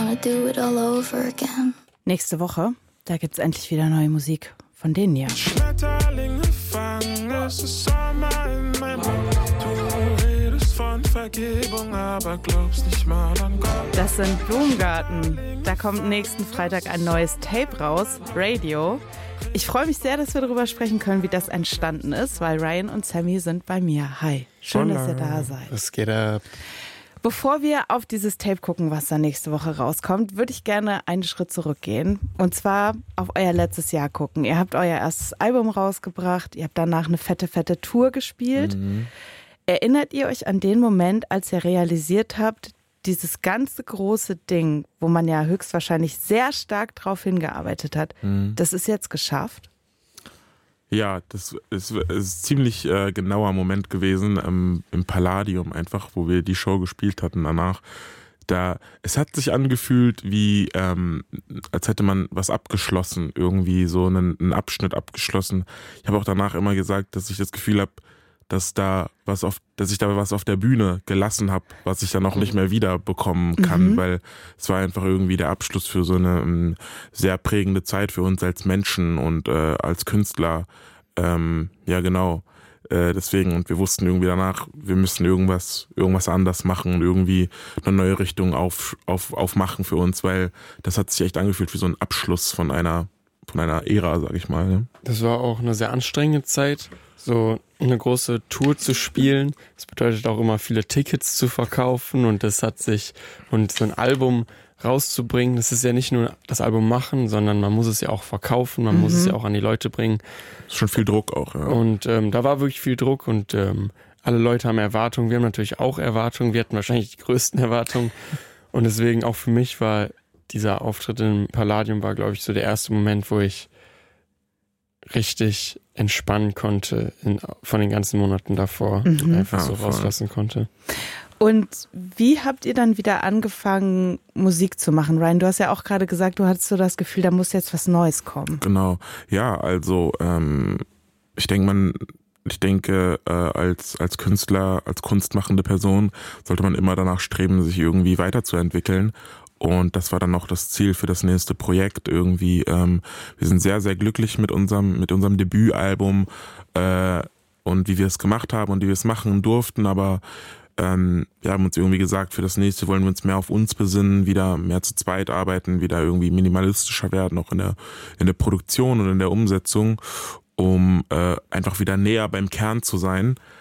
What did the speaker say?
wanna do it all over again. Nächste Woche, da gibt's endlich wieder neue Musik von denen hier. Schmetterlinge fangen, es ist Sommer in meinem Mund. Du redest von Vergebung, aber glaubst nicht mal an Gott. Das sind Blumengarten. Da kommt nächsten Freitag ein neues Tape raus, Radio. Ich freue mich sehr, dass wir darüber sprechen können, wie das entstanden ist, weil Ryan und Sammy sind bei mir. Hi, schön, dass ihr da seid. Was geht ab? Bevor wir auf dieses Tape gucken, was da nächste Woche rauskommt, würde ich gerne einen Schritt zurückgehen. Und zwar auf euer letztes Jahr gucken. Ihr habt euer erstes Album rausgebracht, ihr habt danach eine fette Tour gespielt. Erinnert ihr euch an den Moment, als ihr realisiert habt, dieses ganze große Ding, wo man ja höchstwahrscheinlich sehr stark drauf hingearbeitet hat, das ist jetzt geschafft? Ja, das ist ein ziemlich genauer Moment gewesen im Palladium einfach, wo wir die Show gespielt hatten danach. Es hat sich angefühlt wie, als hätte man was abgeschlossen, irgendwie so einen Abschnitt abgeschlossen. Ich habe auch danach immer gesagt, dass ich das Gefühl habe, dass ich da was auf der Bühne gelassen habe, was ich dann auch nicht mehr wieder bekommen kann, weil es war einfach irgendwie der Abschluss für so eine sehr prägende Zeit für uns als Menschen und als Künstler. Ja, genau. Deswegen, und wir wussten irgendwie danach, wir müssen irgendwas anders machen und irgendwie eine neue Richtung aufmachen für uns, weil das hat sich echt angefühlt wie so ein Abschluss von einer Ära, sag ich mal. Ne? Das war auch eine sehr anstrengende Zeit, so eine große Tour zu spielen. Das bedeutet auch immer viele Tickets zu verkaufen und so ein Album rauszubringen. Das ist ja nicht nur das Album machen, sondern man muss es ja auch verkaufen, man muss es ja auch an die Leute bringen. Das ist schon viel Druck auch, ja. Und da war wirklich viel Druck und alle Leute haben Erwartungen. Wir haben natürlich auch Erwartungen. Wir hatten wahrscheinlich die größten Erwartungen. Und deswegen auch für mich war dieser Auftritt im Palladium, glaube ich, so der erste Moment, wo ich richtig entspannen konnte von den ganzen Monaten davor und einfach so rauslassen konnte. Und wie habt ihr dann wieder angefangen, Musik zu machen? Ryan, du hast ja auch gerade gesagt, du hattest so das Gefühl, da muss jetzt was Neues kommen. Genau. Ja, also ich denke, als Künstler, als kunstmachende Person sollte man immer danach streben, sich irgendwie weiterzuentwickeln. Und das war dann auch das Ziel für das nächste Projekt irgendwie. Wir sind sehr, sehr glücklich mit unserem Debütalbum und wie wir es gemacht haben und wie wir es machen durften. Aber wir haben uns irgendwie gesagt, für das nächste wollen wir uns mehr auf uns besinnen, wieder mehr zu zweit arbeiten, wieder irgendwie minimalistischer werden, auch in der Produktion und in der Umsetzung, um einfach wieder näher beim Kern zu sein.